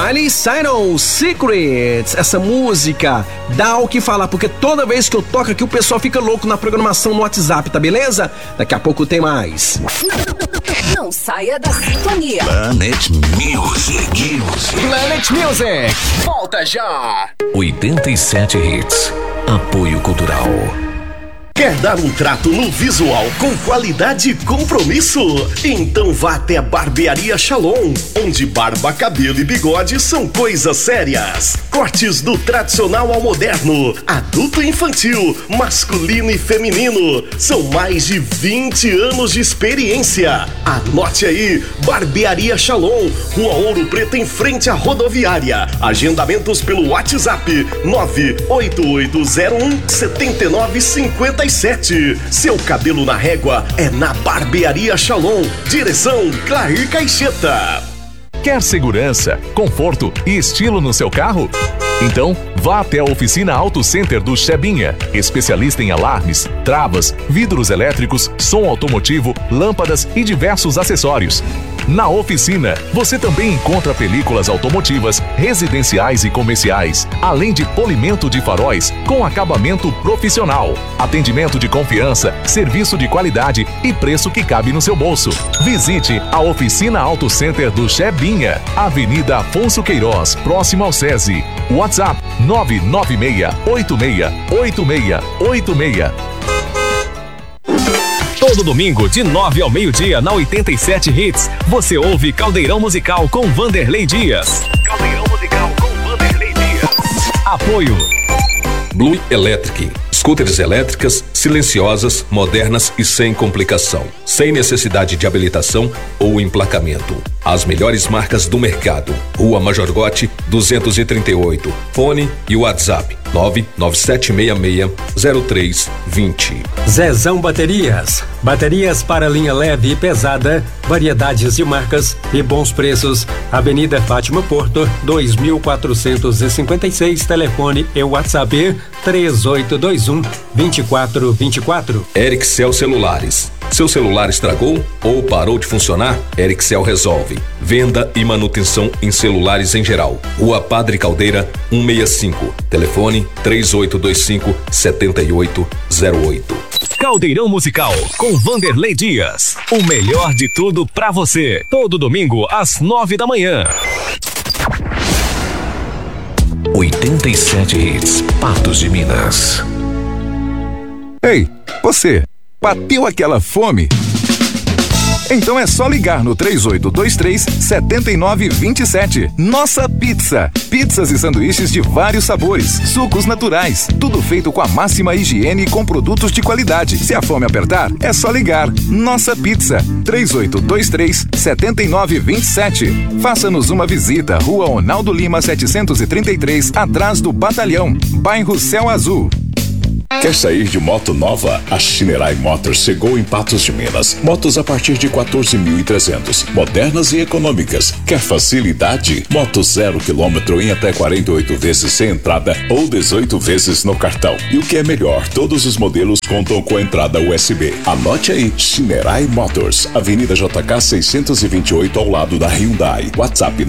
Miley Cyrus, Secrets. Essa música dá o que falar, porque toda vez que eu toco aqui o pessoal fica louco na programação no WhatsApp, tá beleza? Daqui a pouco tem mais. Não saia da sintonia. Planet Music. Planet Music. Volta já. 87 Hits. Apoio Cultural. Quer dar um trato no visual com qualidade e compromisso? Então vá até a Barbearia Shalom, onde barba, cabelo e bigode são coisas sérias. Cortes do tradicional ao moderno, adulto e infantil, masculino e feminino. São mais de 20 anos de experiência. Anote aí, Barbearia Shalom, Rua Ouro Preto, em frente à rodoviária. Agendamentos pelo WhatsApp 98801-7957. Seu cabelo na régua é na Barbearia Shalom. Direção Clair Caixeta. Quer segurança, conforto e estilo no seu carro? Então, vá até a Oficina Auto Center do Chebinha, especialista em alarmes, travas, vidros elétricos, som automotivo, lâmpadas e diversos acessórios. Na oficina, você também encontra películas automotivas, residenciais e comerciais, além de polimento de faróis com acabamento profissional, atendimento de confiança, serviço de qualidade e preço que cabe no seu bolso. Visite a Oficina Auto Center do Chebinha, Avenida Afonso Queiroz, próximo ao SESI. WhatsApp 996868686. Todo domingo, de 9 ao meio-dia, na 87 Hits, você ouve Caldeirão Musical com Vanderlei Dias. Caldeirão Musical com Vanderlei Dias. Apoio Blue Electric. Scooters elétricas, silenciosas, modernas e sem complicação. Sem necessidade de habilitação ou emplacamento. As melhores marcas do mercado. Rua Major Gotti, 238. Fone e WhatsApp 997660320. Zezão Baterias. Baterias para linha leve e pesada, variedades de marcas e bons preços. Avenida Fátima Porto, 2456, telefone e WhatsApp 3821-2424. Ericssel Celulares. Seu celular estragou ou parou de funcionar? Ericssel resolve. Venda e manutenção em celulares em geral. Rua Padre Caldeira, 165. Telefone 3825-7808. Caldeirão Musical com Vanderlei Dias. O melhor de tudo pra você. Todo domingo às 9 da manhã. 87 Hits, Patos de Minas. Ei, você, bateu aquela fome? Então é só ligar no 3823-7927. Nossa Pizza. Pizzas e sanduíches de vários sabores, sucos naturais, tudo feito com a máxima higiene e com produtos de qualidade. Se a fome apertar, é só ligar. Nossa Pizza, 3823-7927. Faça-nos uma visita, Rua Ronaldo Lima 733, atrás do Batalhão, bairro Céu Azul. Quer sair de moto nova? A Shinerai Motors chegou em Patos de Minas. Motos a partir de 14.300, modernas e econômicas. Quer facilidade? Moto 0 km em até 48 vezes sem entrada ou 18 vezes no cartão. E o que é melhor, todos os modelos contam com entrada USB. Anote aí, Shinerai Motors, Avenida JK 628, ao lado da Hyundai. WhatsApp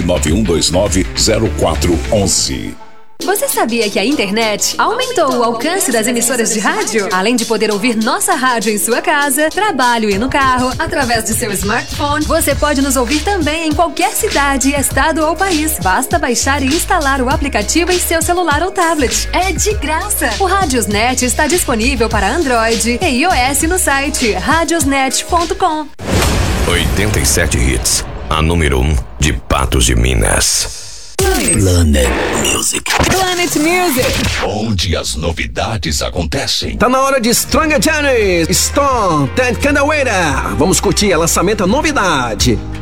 991290411. Você sabia que a internet aumentou o alcance das emissoras de rádio? Além de poder ouvir nossa rádio em sua casa, trabalho e no carro, através de seu smartphone, você pode nos ouvir também em qualquer cidade, estado ou país. Basta baixar e instalar o aplicativo em seu celular ou tablet. É de graça! O Radiosnet está disponível para Android e iOS no site radiosnet.com. 87 Hits, a número 1 de Patos de Minas. Planet Music. Planet Music. Onde as novidades acontecem. Tá na hora de Stronger Journeys, Stone, Ted Candaweira. Vamos curtir a lançamento, a novidade.